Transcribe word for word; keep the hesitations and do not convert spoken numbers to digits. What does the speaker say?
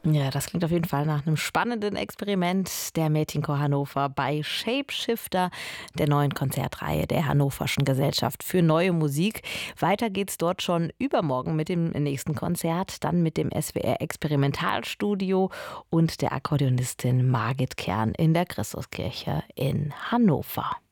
Ja, das klingt auf jeden Fall nach einem spannenden Experiment der Mädchenchor Hannover bei Shapeshifter, der neuen Konzertreihe der Hannoverschen Gesellschaft für Neue Musik. Weiter geht's dort schon übermorgen mit dem nächsten Konzert, dann mit dem S W R Experimentalstudio und der Akkordeonistin Margit Kern in der Christuskirche in Hannover.